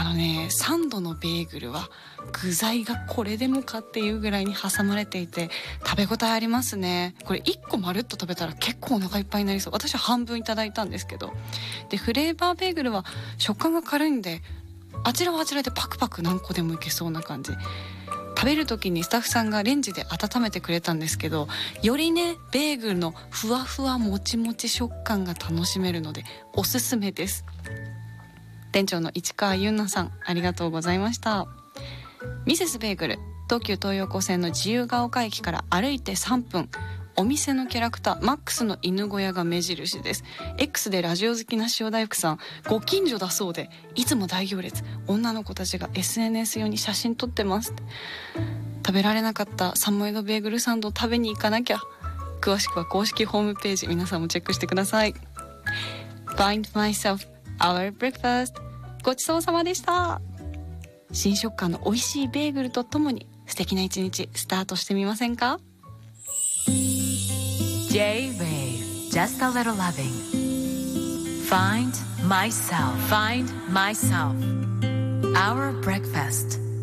サンドのベーグルは具材がこれでもかっていうぐらいに挟まれていて食べ応えありますね。これ1個まるっと食べたら結構お腹いっぱいになりそう。私は半分いただいたんですけど、でフレーバーベーグルは食感が軽いんであちらはあちらでパクパク何個でもいけそうな感じ。食べる時にスタッフさんがレンジで温めてくれたんですけど、よりねベーグルのふわふわもちもち食感が楽しめるのでおすすめです。店長の市川優奈さん、ありがとうございました。ミセスベーグル、東急東横線の自由が丘駅から歩いて3分、お店のキャラクターマックスの犬小屋が目印です。 X でラジオ好きな塩大福さん、ご近所だそうでいつも大行列、女の子たちが SNS 用に写真撮ってます。食べられなかったサモエドベーグルサンドを食べに行かなきゃ。詳しくは公式ホームページ皆さんもチェックしてください。 Find myself our breakfast、 ごちそうさまでした。新食感の美味しいベーグルとともに素敵な一日スタートしてみませんか？ J-Wave Just a Little Loving Find myself Our breakfast